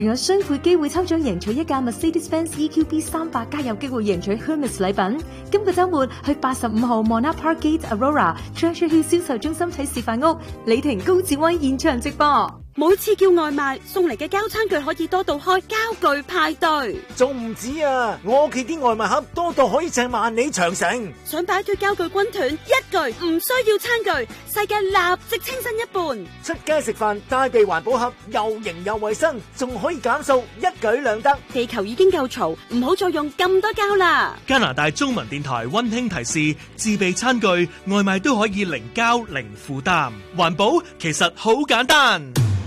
有雙倍機會抽獎贏取一架 Mercedes-Benz EQB 300，加有機會贏取 Hermes 禮品。今個週末去85號 Monarch Park Gate Aurora Treasure Hill 銷售中心睇示範屋，李婷高志威現場直播。 每次叫外賣送嚟嘅膠餐具可以多到開膠具派對， 仲唔止啊！我屋企啲外賣盒多到可以掟萬里長城。 想擺脫膠具軍團，一句唔需要餐具，世界立即清新一半。 出街食飯帶備環保盒，又型又衛生，仲可以減數，一舉兩得。 地球已經夠嘈，唔好再用咁多膠啦。 加拿大中文電台溫馨提示：自備餐具外賣都可以零膠零負擔，環保其實好簡單。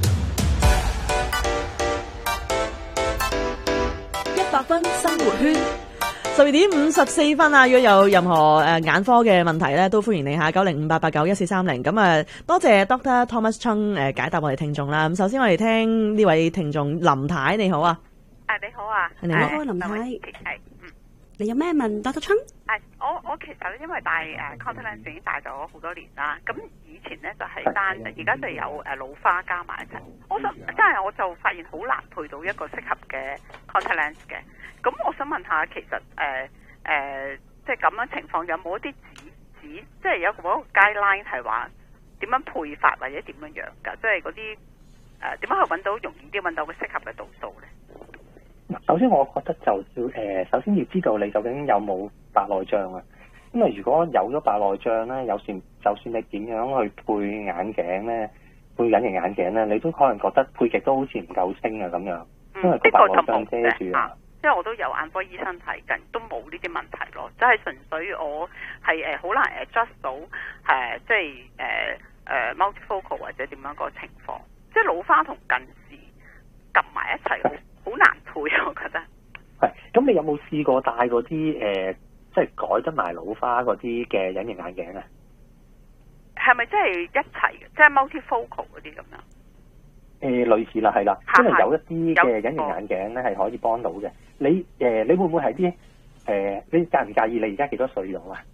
100分生活圈，12點54分啊！如果有任何眼科嘅問題咧，都歡迎你下9058891430。咁啊，多謝 Dr. Thomas Chung 解答我哋聽眾啦。咁首先我哋聽呢位聽眾林太，你好啊。 你好啊， 你好， 林太。係， 你有咩問 Dr. Chung？ 我其實咧，因為戴contact lens 已經戴咗好多年啦。咁以前咧就係單，而家就有老花加埋一齊。我就發現好難配到一個適合嘅 contact lens 嘅。咁我想問下，其實即係咁樣情況，有冇一啲指，即係有冇一個 guideline 係話點樣配法或者點樣樣㗎？即係嗰啲點樣去揾到容易啲揾到個適合嘅度數咧？ 首先，我覺得就要首先要知道你究竟有冇白內障啊。因為如果有咗白內障咧，就算你點樣去配眼鏡咧，配隱形眼鏡咧，你都可能覺得配極都好似唔夠清啊咁樣，因為個白內障遮住啊。 即係我都有眼科醫生睇緊，都冇呢啲問題咯。即係純粹我係好難adjust 到即係multifocal 或者點樣個情況。即係老花同近視夾埋一齊，好難配，我覺得。 係，咁你有冇試過戴嗰啲即係改得埋老花嗰啲嘅隱形眼鏡啊？ 係咪即係一齊嘅？即係 multifocal 嗰啲咁樣？ 類似啦，係啦，因為有一啲嘅隱形眼鏡咧係可以幫到嘅。你會唔會係啲你介唔介意你而家幾多歲咗啊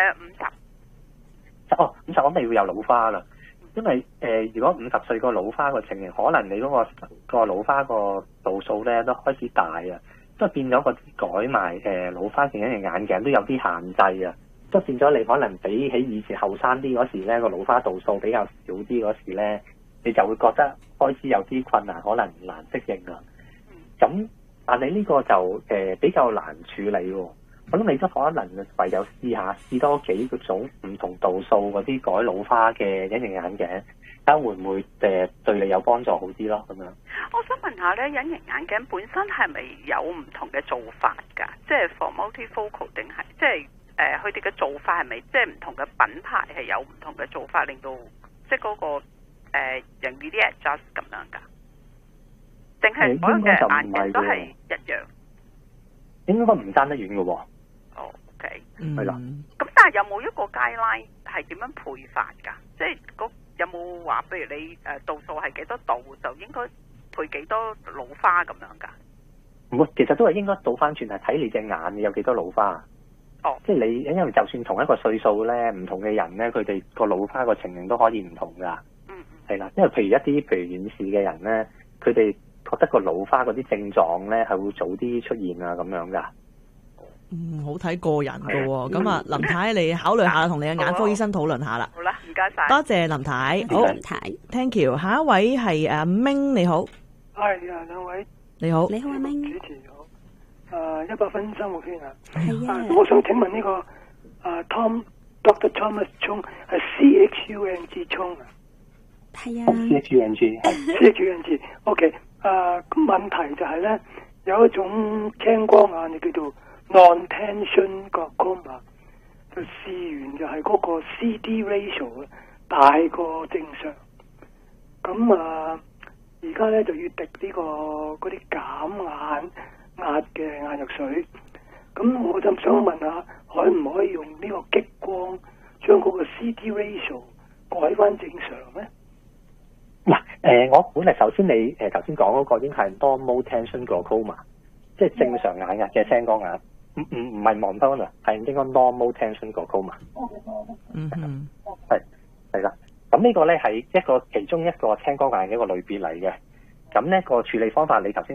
？50。哦，50咁你要有老花啦。因為如果50歲個老花個情形，可能你嗰個老花個度數咧都開始大啊，都變咗個改埋老花型隱形眼鏡都有啲限制啊，都變咗你可能比起以前後生啲嗰時咧個老花度數比較少啲嗰時咧，你就會覺得開始有啲困難，可能難適應啦。咁但係呢個就比較難處理喎。我諗你都可能唯有試多幾個種唔同度數嗰啲改老花嘅隱形眼鏡，睇下會唔會對你有幫助好啲咯咁樣。 我想問下咧，隱形眼鏡本身係咪有唔同嘅做法㗎？即係 for multifocal 定係即係佢哋嘅做法係咪即係唔同嘅品牌係有唔同嘅做法，令到即係嗰個容易啲 adjust 咁樣㗎？定係所有嘅眼鏡都係一樣？ 應該唔爭得遠嘅喎。 OK， 係啦。 咁但係有冇一個 guideline 係點樣配法㗎？即係有冇話，譬如你度數係幾多度就應該配幾多老花咁樣㗎？ 唔會，其實都係應該倒翻轉係睇你隻眼有幾多老花。 哦， 即係你因為就算同一個歲數咧，唔同嘅人咧，佢哋個老花個情形都可以唔同㗎。係啦，因為譬如遠視嘅人咧，佢哋覺得個老花嗰啲症狀咧係會早啲出現啊咁樣㗎。 好睇個人㗎喎。咁啊，林太你考慮下，同你嘅眼科醫生討論下啦。 好啦，唔該晒。 多謝林太。好，林太 ，thank you。下一位係阿明，你好。 係啊，兩位。 你好。 你好，阿明。 主持好。100分生活圈啊。 係啊。 我想請問呢個Dr. Thomas Chung 係 CHUNG Chung 啊？ 係啊。 CHUNG。 OK。咁問題就係咧，有一種青光眼就叫做 non-tension glaucoma，就試完就係嗰個 CD ratio 大過正常。咁而家咧就要滴呢嗰啲減眼壓嘅眼藥水。咁我就想問下，可唔可以用呢個激光將嗰個 CD ratio 改翻正常咧？ 嗱，我估首先你頭先講嗰個應該係 normal tension glaucoma， 即係正常眼壓嘅青光眼，唔係 monotonal， 係應該 normal tension glaucoma。係啦。咁呢個咧係其中一個青光眼嘅一個類別嚟嘅。 咁呢個處理方法你頭先